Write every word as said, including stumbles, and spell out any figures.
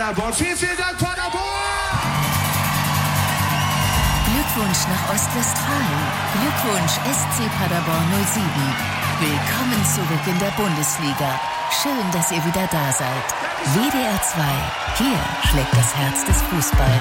Paderborn. Vielen, vielen Dank, Paderborn! Glückwunsch nach Ostwestfalen. Glückwunsch S C Paderborn null sieben. Willkommen zurück in der Bundesliga. Schön, dass ihr wieder da seid. W D R zwei. Hier schlägt das Herz des Fußballs.